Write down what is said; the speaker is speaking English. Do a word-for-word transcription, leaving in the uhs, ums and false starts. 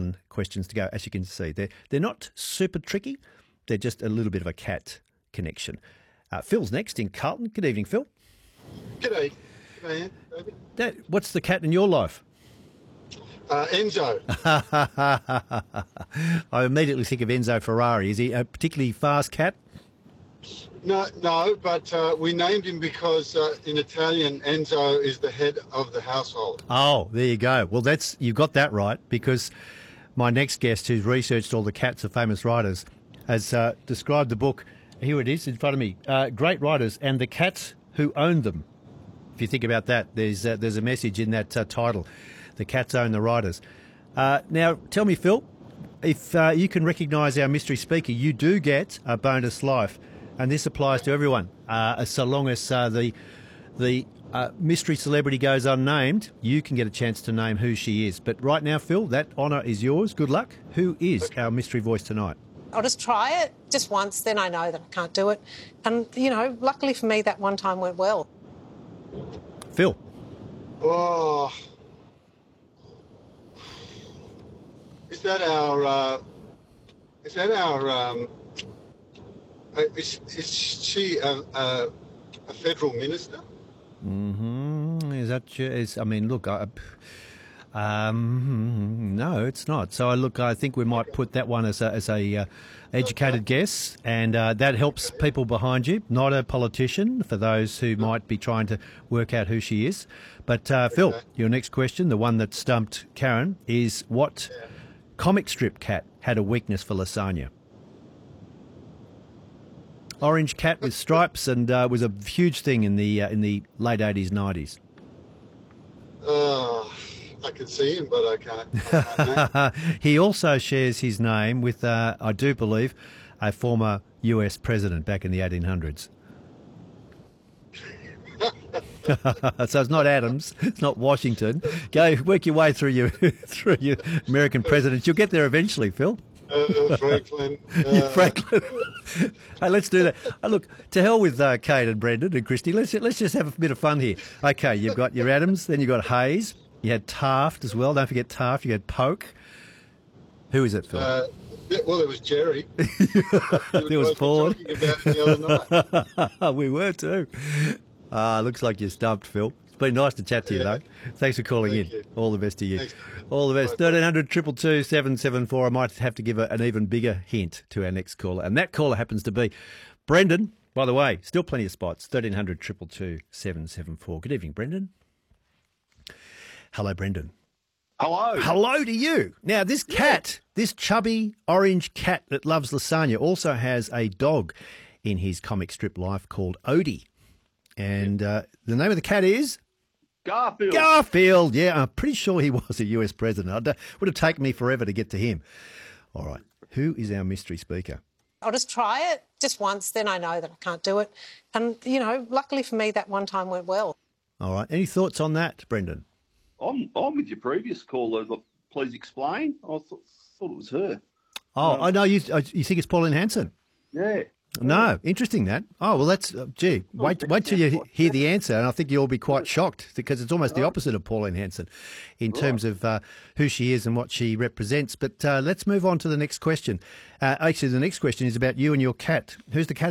fun questions to go. As you can see, they're, they're not super tricky. They're just a little bit of a cat connection. Uh, Phil's next in Carlton. Good evening, Phil. G'day. G'day, David. Dad, what's the cat in your life? Uh, Enzo. I immediately think of Enzo Ferrari. Is he a particularly fast cat? No, no, but uh, we named him because uh, in Italian, Enzo is the head of the household. Oh, there you go. Well, that's you've got that right, because my next guest, who's researched all the cats of famous writers, has uh, described the book. Here it is in front of me. Uh, Great Writers and the Cats Who Owned Them. If you think about that, there's uh, there's a message in that uh, title. The cats own the writers. Uh, now, tell me, Phil, if uh, you can recognise our mystery speaker, you do get a bonus life, and this applies to everyone. Uh, so long as uh, the the uh, mystery celebrity goes unnamed, you can get a chance to name who she is. But right now, Phil, that honour is yours. Good luck. Who is our mystery voice tonight? I'll just try it just once, then I know that I can't do it. And, you know, luckily for me, that one time went well. Phil. Oh. Is that our, uh, is that our, um, uh, is, is she a, a, a federal minister? Mm-hmm. Is that, is, I mean, look, I, um, no, it's not. So, look, I think we might put that one as a, as a uh, educated guess, and uh, that helps people behind you. Not a politician, for those who might be trying to work out who she is. But, uh, Phil, your next question, the one that stumped Karen, is what comic strip cat had a weakness for lasagna? Orange cat with stripes, and uh, was a huge thing in the uh, in the late eighties, nineties. Oh, I can see him, but I can't. I can't He also shares his name with, uh, I do believe, a former U S president back in the eighteen hundreds. So it's not Adams, it's not Washington. Go work your way through your through your American presidents. You'll get there eventually, Phil. uh, uh, Franklin. Uh, Yeah, Franklin. Hey, let's do that. Oh, look, to hell with uh, Kate and Brendan and Christy. Let's let's just have a bit of fun here. Okay, you've got your Adams, then you've got Hayes. You had Taft as well. Don't forget Taft. You had Polk. Who is it, Phil? Uh, yeah, well, it was Jerry. There was Ford. We were talking about the other night. We were too. Ah, looks like you're stumped, Phil. It's been nice to chat to you, Yeah. though. Thanks for calling Thank in. you. All the best to you. Thanks. All the best. Bye. thirteen hundred, two two two, seven seven four. I might have to give a, an even bigger hint to our next caller. And that caller happens to be Brendan. By the way, still plenty of spots. thirteen hundred, two two two, seven seven four. Good evening, Brendan. Hello, Brendan. Hello. Hello to you. Now, this cat, this chubby orange cat that loves lasagna, also has a dog in his comic strip life called Odie. And uh, the name of the cat is? Garfield. Garfield. Yeah, I'm pretty sure he was a U S president. It would have taken me forever to get to him. All right. Who is our mystery speaker? I'll just try it just once, then I know that I can't do it. And, you know, luckily for me, that one time went well. All right. Any thoughts on that, Brendan? I'm, I'm with your previous caller. Look, please explain. I thought, thought it was her. Oh, No. I know. You, you think it's Pauline Hanson? Yeah. No, interesting that. Oh, well, that's, uh, gee, wait wait till you he- hear the answer, and I think you'll be quite shocked, because it's almost the opposite of Pauline Hanson in terms of uh, who she is and what she represents. But uh, let's move on to the next question. Uh, actually, the next question is about you and your cat. Who's the cat